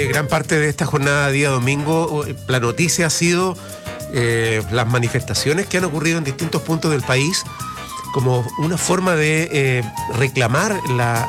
gran parte de esta jornada día domingo, la noticia ha sido las manifestaciones que han ocurrido en distintos puntos del país como una forma de reclamar